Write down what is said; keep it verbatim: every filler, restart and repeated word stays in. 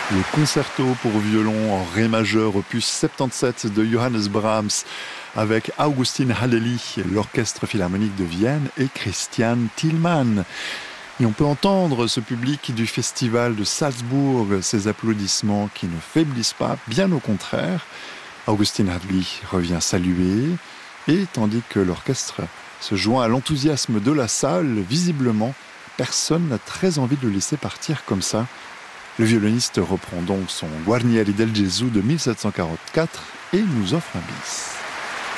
Le concerto pour violon en ré majeur opus soixante-dix-sept de Johannes Brahms avec Augustin Halleli, l'Orchestre Philharmonique de Vienne et Christian Thielmann. Et on peut entendre ce public du festival de Salzbourg, ces applaudissements qui ne faiblissent pas, bien au contraire. Augustin Halleli revient saluer et tandis que l'orchestre se joint à l'enthousiasme de la salle, visiblement, personne n'a très envie de le laisser partir comme ça. Le violoniste reprend donc son Guarnieri del Gesù de mille sept cent quarante-quatre et nous offre un bis.